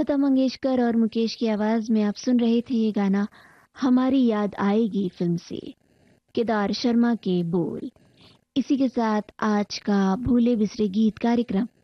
लता मंगेशकर और मुकेश की आवाज में आप सुन रहे थे ये गाना हमारी याद आएगी फिल्म से, केदार शर्मा के बोल। इसी के साथ आज का भूले बिसरे गीत कार्यक्रम